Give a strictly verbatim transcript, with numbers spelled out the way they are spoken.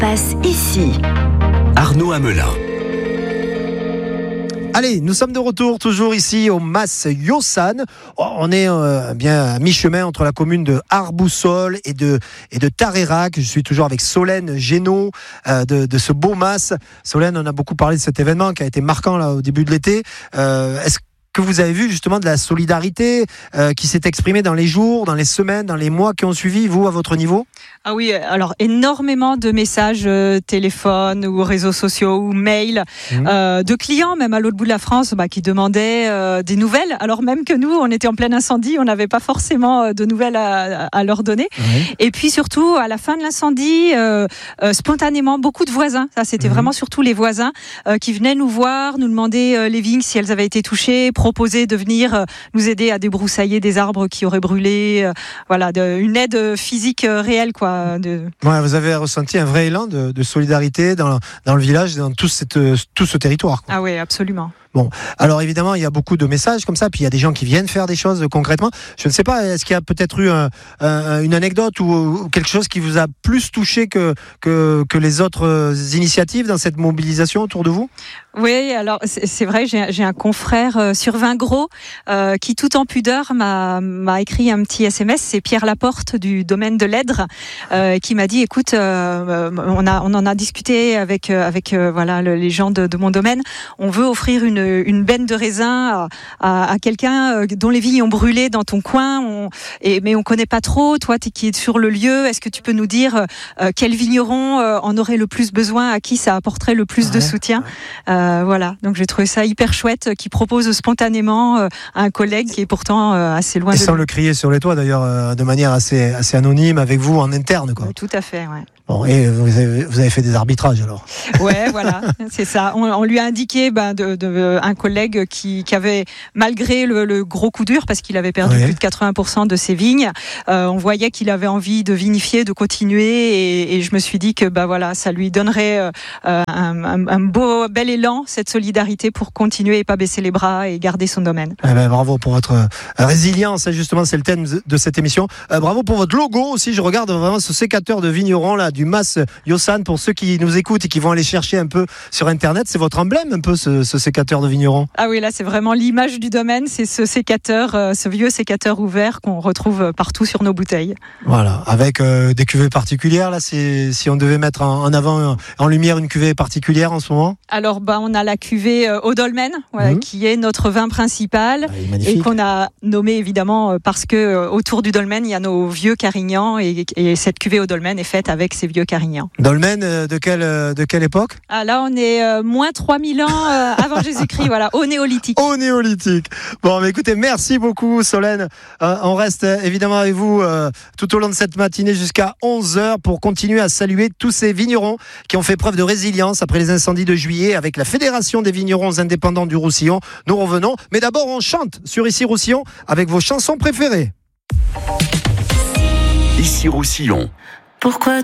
passe ici. Arnaud Hamelin. Allez, nous sommes de retour toujours ici au Mas Yosan. On est euh, bien à mi-chemin entre la commune de Arboussol et de, et de Tareyrac. Je suis toujours avec Solène Génaud euh, de, de ce beau Mas. Solène, on a beaucoup parlé de cet événement qui a été marquant là, au début de l'été. Euh, est-ce que vous avez vu justement de la solidarité euh, qui s'est exprimée dans les jours, dans les semaines, dans les mois qui ont suivi, vous, à votre niveau ? Ah oui, alors énormément de messages euh, téléphone ou réseaux sociaux ou mails mmh. euh, de clients, même à l'autre bout de la France, bah, qui demandaient euh, des nouvelles, alors même que nous, on était en plein incendie, on n'avait pas forcément de nouvelles à, à leur donner. Mmh. Et puis surtout, à la fin de l'incendie, euh, euh, spontanément, beaucoup de voisins, ça c'était mmh. vraiment surtout les voisins euh, qui venaient nous voir, nous demander euh, les vignes si elles avaient été touchées, proposer de venir euh, nous aider à débroussailler des arbres qui auraient brûlé, euh, voilà, de, une aide physique euh, réelle, quoi. De... Ouais, vous avez ressenti un vrai élan de, de solidarité dans, dans le village, dans tout, cette, tout ce territoire, quoi. Ah oui, absolument. Bon, alors évidemment, il y a beaucoup de messages comme ça, puis il y a des gens qui viennent faire des choses concrètement. Je ne sais pas, est-ce qu'il y a peut-être eu un, un, une anecdote ou, ou quelque chose qui vous a plus touché que, que, que les autres initiatives dans cette mobilisation autour de vous ? Oui, alors c'est, c'est vrai, j'ai, j'ai un confrère euh, sur Vingros euh, qui, tout en pudeur, m'a, m'a écrit un petit S M S. C'est Pierre Laporte du domaine de l'Èdre euh, qui m'a dit, écoute, euh, on a, on en a discuté avec, avec euh, voilà le, les gens de, de mon domaine. On veut offrir une, une benne de raisin à, à, à quelqu'un dont les vignes ont brûlé dans ton coin, on, et, mais on connaît pas trop. Toi, t'es qui es sur le lieu, est-ce que tu peux nous dire euh, quel vigneron euh, en aurait le plus besoin, à qui ça apporterait le plus ouais, de soutien ouais. Euh, voilà, donc j'ai trouvé ça hyper chouette qu'il propose spontanément euh, à un collègue qui est pourtant euh, assez loin et de sans lui. le crier sur les toits d'ailleurs, euh, de manière assez, assez anonyme avec vous en interne, quoi. Oui, tout à fait, ouais. Bon, et vous avez, vous avez fait des arbitrages alors. Ouais, voilà, c'est ça. On, on lui a indiqué ben, de, de, un collègue qui, qui avait, malgré le, le gros coup dur, parce qu'il avait perdu ouais. plus de quatre-vingts pour cent de ses vignes, euh, on voyait qu'il avait envie de vinifier, de continuer, et, et je me suis dit que ben, voilà, ça lui donnerait euh, un, un, un beau, bel élan, cette solidarité pour continuer et pas baisser les bras et garder son domaine. Eh ben, bravo pour votre euh, résilience, justement, c'est le thème de cette émission. Euh, bravo pour votre logo aussi, je regarde vraiment ce sécateur de vignerons là, du Mas Yosan, pour ceux qui nous écoutent et qui vont aller chercher un peu sur internet, c'est votre emblème un peu ce, ce sécateur de vigneron. Ah oui, là c'est vraiment l'image du domaine, c'est ce sécateur, euh, ce vieux sécateur ouvert qu'on retrouve partout sur nos bouteilles. Voilà, avec euh, des cuvées particulières là, si, si on devait mettre en, en avant, en lumière une cuvée particulière en ce moment. Alors bah, on a la cuvée euh, au dolmen, ouais, mmh. qui est notre vin principal ah, et qu'on a nommé évidemment parce que euh, autour du dolmen il y a nos vieux Carignans et, et cette cuvée au dolmen est faite avec ces vieux Carignans. Dolmen euh, de quelle euh, de quelle époque ? Ah là on est euh, moins trois mille ans euh, avant Jésus-Christ, voilà, au néolithique. Au néolithique. Bon, mais écoutez, merci beaucoup Solène. Euh, on reste euh, évidemment avec vous euh, tout au long de cette matinée jusqu'à onze heures pour continuer à saluer tous ces vignerons qui ont fait preuve de résilience après les incendies de juillet avec la Fédération des vignerons indépendants du Roussillon. Nous revenons, mais d'abord on chante sur Ici Roussillon avec vos chansons préférées. Ici Roussillon. Pourquoi